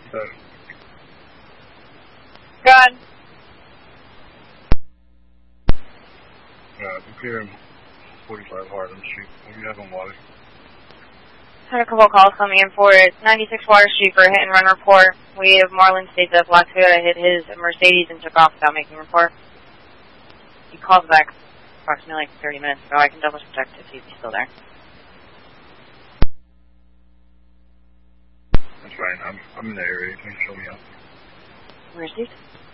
So. Good. Computer 45 Harlem Street. What do you have on Water? Had a couple of calls coming in for it. 96 Water Street for a hit and run report. We have Marlon states that Black Toyota hit his Mercedes and took off without making a report. He called back approximately 30 minutes ago. I can double check to see if he's still there. That's fine. I'm in the area. You can show me up. Where is he?